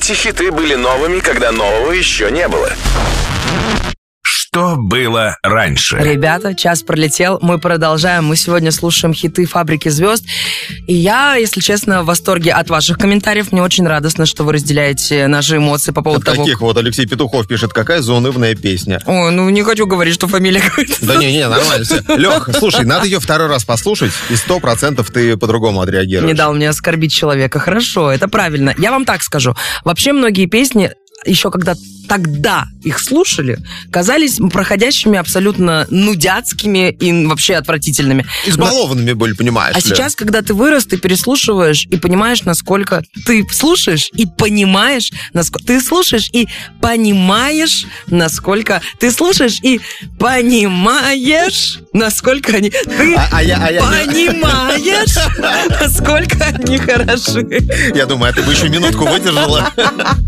Эти хиты были новыми, когда нового еще не было. Что было раньше? Ребята, час пролетел, мы продолжаем. Мы сегодня слушаем хиты «Фабрики звезд». И я, если честно, в восторге от ваших комментариев. Мне очень радостно, что вы разделяете наши эмоции по поводу того... Таких вот Алексей Петухов пишет, какая заунывная песня. Ой, ну не хочу говорить, что фамилия какая-то. Да не, нормально все. Лех, слушай, надо ее второй раз послушать, и 100% ты по-другому отреагируешь. Не дал мне оскорбить человека. Хорошо, это правильно. Я вам так скажу. Вообще многие песни, еще когда тогда их слушали, казались проходящими абсолютно нудятскими и вообще отвратительными. Избалованными были, понимаешь ли. Сейчас, когда ты вырос, ты переслушиваешь и понимаешь, насколько ты слушаешь и понимаешь, насколько ты слушаешь и понимаешь, насколько ты слушаешь и понимаешь, насколько они... Ты понимаешь, насколько они хороши. Я думаю, ты бы еще минутку выдержала.